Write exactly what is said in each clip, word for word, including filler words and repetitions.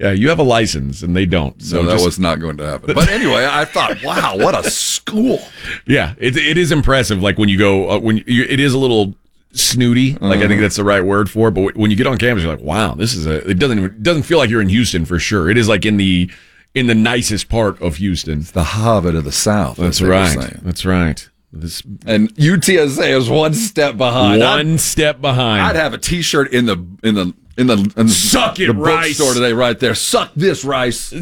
Yeah, you have a license, and they don't. So no, that just, was not going to happen. But anyway, I thought, wow, what a school. Yeah, it it is impressive. Like when you go, uh, when you, it is a little snooty. Like uh-huh. I think that's the right word for it. But when you get on campus, you're like, wow, this is a. It doesn't even, it doesn't feel like you're in Houston for sure. It is like in the in the nicest part of Houston. It's the Hobbit of the South. That's right. That's right. This, and U T S A is one step behind. One I'd, step behind. I'd have a T-shirt in the in the in the in suck the, it the Rice bookstore today, right there. Suck this Rice.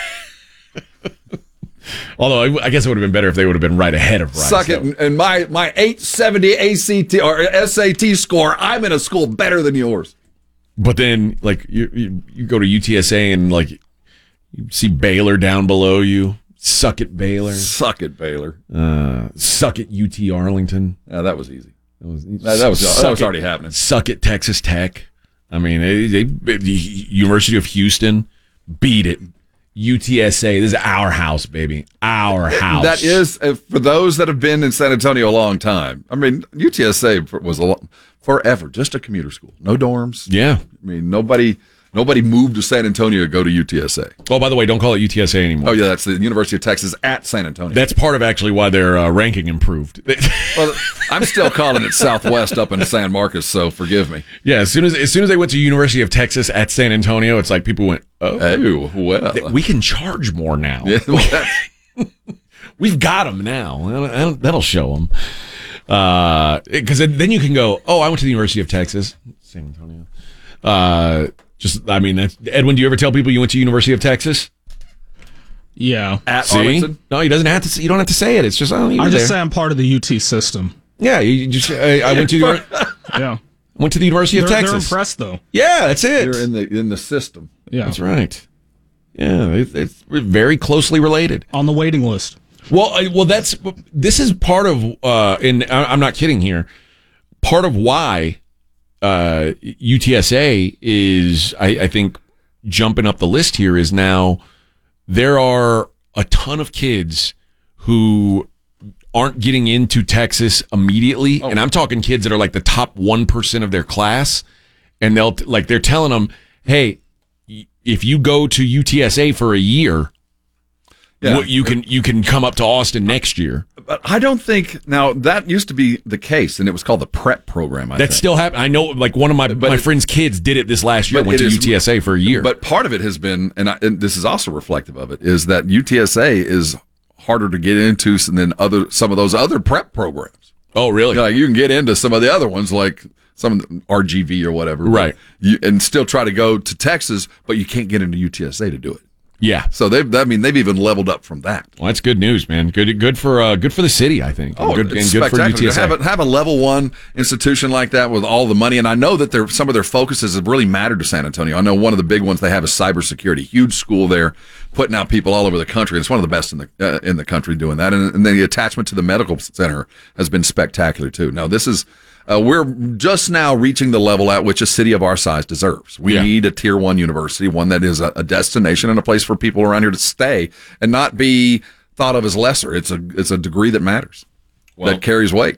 Although I, I guess it would have been better if they would have been right ahead of Rice. Suck it, and, and my my eight seventy A C T or S A T score. I'm in a school better than yours. But then, like you you, you go to U T S A and like you see Baylor down below you. Suck it, Baylor. Suck it, Baylor. Uh, suck it, U T Arlington. Yeah, that was easy. That was that, that was, that was already it, happening. Suck it, Texas Tech. I mean, they, they, the University of Houston beat it. U T S A. This is our house, baby. Our house. That is, for those that have been in San Antonio a long time. I mean, U T S A was a lot, forever just a commuter school. No dorms. Yeah. I mean, nobody... Nobody moved to San Antonio to go to U T S A. Oh, by the way, don't call it U T S A anymore. Oh, yeah, that's the University of Texas at San Antonio. That's part of actually why their uh, ranking improved. Well, I'm still calling it Southwest up in San Marcos, so forgive me. Yeah, as soon as as soon as they went to University of Texas at San Antonio, it's like people went, oh, oh well. We can charge more now. Yeah, well, we've got them now. That'll show them. Because uh, then you can go, oh, I went to the University of Texas, San Antonio. Uh Just, I mean, that's, Edwin, do you ever tell people you went to University of Texas? Yeah. At See? Arlington? No, he doesn't have to. You don't have to say it. It's just, oh, you I were just there. say I'm part of the U T system. Yeah, you just. I, I went to. The, yeah. Went to the University of they're, Texas. They're impressed, though. Yeah, that's it. You're in the in the system. Yeah, that's right. Yeah, it, it's very closely related. On the waiting list. Well, I, well, that's this is part of. Uh, and I'm not kidding here. Part of why uh, U T S A is, I, I think. Jumping up the list here is now there are a ton of kids who aren't getting into Texas immediately. Oh. And I'm talking kids that are like the top one percent of their class. And they'll like, they're telling them, hey, if you go to U T S A for a year, yeah. you can, you can come up to Austin next year. But I don't think now that used to be the case, and it was called the prep program. I that think. still happens. I know, like one of my but my it, friend's kids did it this last year. Went to is, U T S A for a year. But part of it has been, and, I, and this is also reflective of it, is that U T S A is harder to get into than other some of those other prep programs. Oh, really? Like you can get into some of the other ones, like some of the R G V or whatever, right? You, and still try to go to Texas, but you can't get into U T S A to do it. Yeah, so they've. I mean, they've even leveled up from that. Well, that's good news, man. Good, good for uh, good for the city, I think. Oh, good, it's and good for U T S A. Have a, have a level one institution like that with all the money, and I know that their some of their focuses have really mattered to San Antonio. I know one of the big ones they have is cybersecurity. Huge school there, putting out people all over the country. It's one of the best in the uh, in the country doing that, and, and then the attachment to the medical center has been spectacular too. Now, this is. Uh, we're just now reaching the level at which a city of our size deserves. We yeah. need a tier one university, one that is a, a destination and a place for people around here to stay and not be thought of as lesser. It's a it's a degree that matters, well, that carries weight.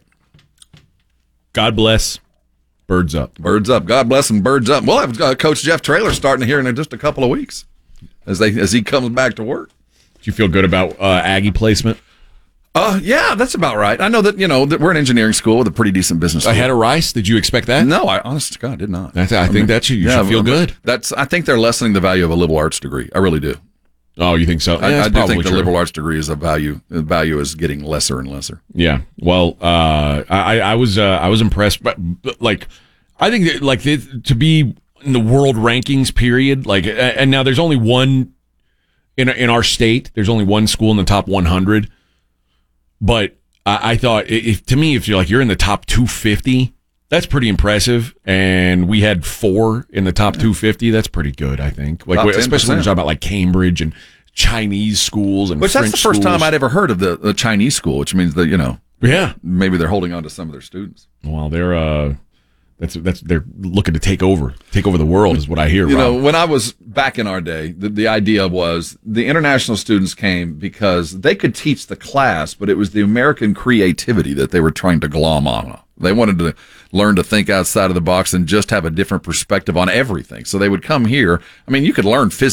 God bless. Birds up. Birds up. God bless and birds up. We'll have uh, Coach Jeff Traylor starting here in just a couple of weeks as they as he comes back to work. Do you feel good about uh, Aggie placement? Uh, yeah, that's about right. I know that, you know, that we're an engineering school with a pretty decent business school. Ahead of Rice? Did you expect that? No, I honest to God did not. I, th- I, I think mean, that you, you yeah, should feel I mean, good. That's. I think they're lessening the value of a liberal arts degree. I really do. Oh, you think so? I, yeah, I do think true. the liberal arts degree is a value. The value is getting lesser and lesser. Yeah. Well, uh, I, I was uh, I was impressed, but, but like I think that, like the, to be in the world rankings period, like, and now there's only one in in our state. There's only one school in the top one hundred, but I, I thought if to me, if you're like you're in the top two fifty. That's pretty impressive, and we had four in the top two fifty. That's pretty good, I think. Like, especially when you're talking about like Cambridge and Chinese schools and which French that's the first schools. time I'd ever heard of the, the Chinese school, which means that you know, yeah, maybe they're holding on to some of their students. Well, they're uh, that's that's they're looking to take over, take over the world, is what I hear. You Rob. know, when I was back in our day, the, the idea was the international students came because they could teach the class, but it was the American creativity that they were trying to glom on. They wanted to learn to think outside of the box and just have a different perspective on everything. So they would come here. I mean, you could learn physics.